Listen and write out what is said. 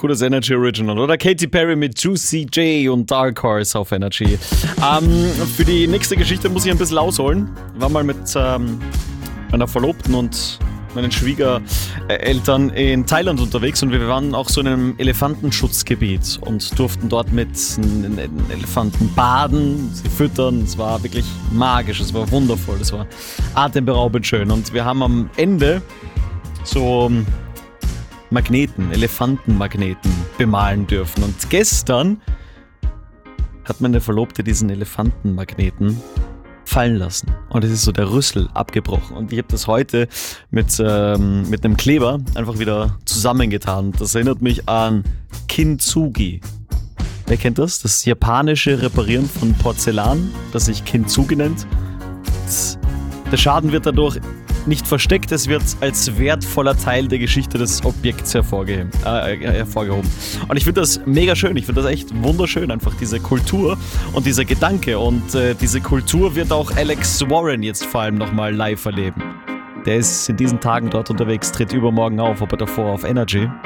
Cooles Energy Original. Oder Katy Perry mit Juicy J und Dark Horse auf Energy. Für die nächste Geschichte muss ich ein bisschen ausholen. Ich war mal mit meiner Verlobten und meinen Schwiegereltern in Thailand unterwegs und wir waren auch so in einem Elefantenschutzgebiet und durften dort mit Elefanten baden, sie füttern. Es war wirklich magisch, es war wundervoll, es war atemberaubend schön. Und wir haben am Ende so Elefantenmagneten bemalen dürfen. Und gestern hat meine Verlobte diesen Elefantenmagneten fallen lassen. Und es ist so der Rüssel abgebrochen. Und ich habe das heute mit einem Kleber einfach wieder zusammengetan. Das erinnert mich an Kintsugi. Wer kennt das? Das japanische Reparieren von Porzellan, das sich Kintsugi nennt. Der Schaden wird dadurch nicht versteckt, es wird als wertvoller Teil der Geschichte des Objekts hervorgehoben. Und ich finde das mega schön, ich finde das echt wunderschön, einfach diese Kultur und dieser Gedanke. Und diese Kultur wird auch Alex Warren jetzt vor allem nochmal live erleben. Der ist in diesen Tagen dort unterwegs, tritt übermorgen auf, aber davor auf Energy.